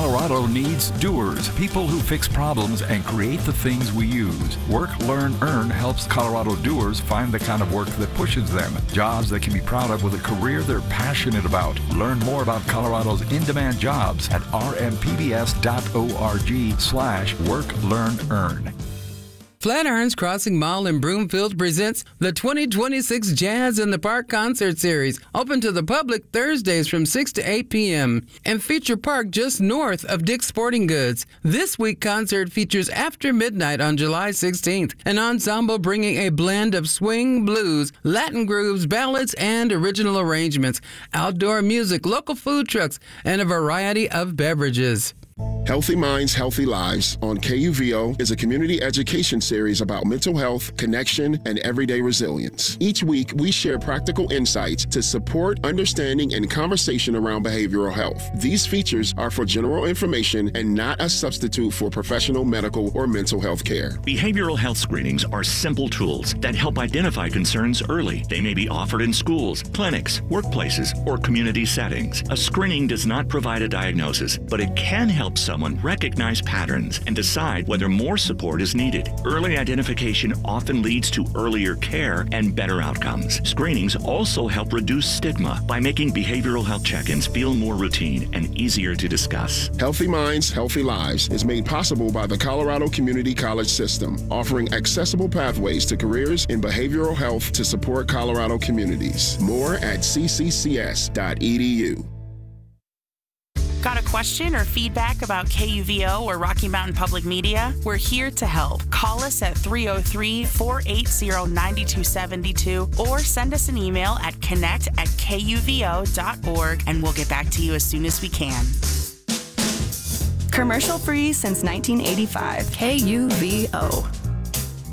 Colorado needs doers, people who fix problems and create the things we use. Work, Learn, Earn helps Colorado doers find the kind of work that pushes them, jobs they can be proud of with a career they're passionate about. Learn more about Colorado's in-demand jobs at rmpbs.org/Work, Learn, Earn. Flatirons Crossing Mall in Broomfield presents the 2026 Jazz in the Park Concert Series, open to the public Thursdays from 6 to 8 p.m. and feature park just north of Dick's Sporting Goods. This week concert features After Midnight on July 16th, an ensemble bringing a blend of swing, blues, Latin grooves, ballads, and original arrangements, outdoor music, local food trucks, and a variety of beverages. Healthy Minds, Healthy Lives on KUVO is a community education series about mental health, connection, and everyday resilience. Each week, we share practical insights to support understanding and conversation around behavioral health. These features are for general information and not a substitute for professional medical or mental health care. Behavioral health screenings are simple tools that help identify concerns early. They may be offered in schools, clinics, workplaces, or community settings. A screening does not provide a diagnosis, but it can help someone recognize patterns and decide whether more support is needed. Early identification often leads to earlier care and better outcomes. Screenings also help reduce stigma by making behavioral health check-ins feel more routine and easier to discuss. Healthy Minds, Healthy Lives is made possible by the Colorado Community College System, offering accessible pathways to careers in behavioral health to support Colorado communities. More at cccs.edu. Got a question or feedback about KUVO or Rocky Mountain Public Media? We're here to help. Call us at 303-480-9272 or send us an email at connect@kuvo.org and we'll get back to you as soon as we can. Commercial free since 1985. KUVO.